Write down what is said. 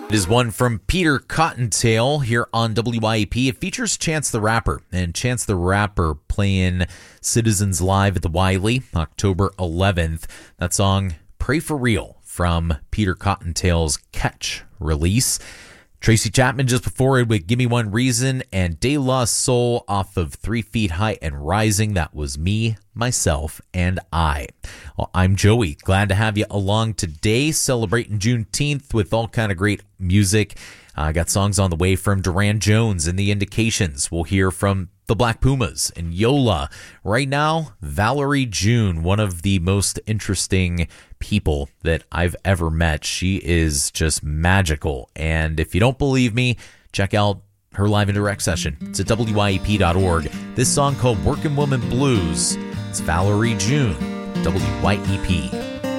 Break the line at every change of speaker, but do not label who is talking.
It is one from Peter Cottontail here on WYEP. It features Chance the Rapper, and Chance the Rapper playing Citizens Live at the Wiley, October 11th. That song, Pray for Real, from Peter Cottontail's Catch release. Tracy Chapman just before it with Give Me One Reason, and De La Soul off of 3 Feet High and Rising. That was Me, Myself, and I. Well, I'm Joey. Glad to have you along today, celebrating Juneteenth with all kind of great music. I got songs on the way from Duran Jones and The Indications. We'll hear from the Black Pumas and Yola. Right now, Valerie June, one of the most interesting people that I've ever met. She is just magical. And if you don't believe me, check out her live and direct session. It's at WYEP.org. This song called Working Woman Blues. It's Valerie June, WYEP.